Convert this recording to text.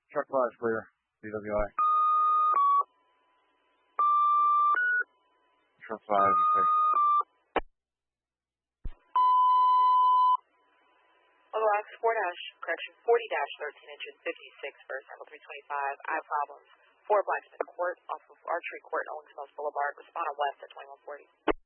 Truck 5 clear. DWI. Truck 5 is clear. Logox 40-13 inches 56 for sample 325. I have problems. 4 Blacksmith Court off of Archery Court, Owensmills Boulevard. Respond on west at 2140.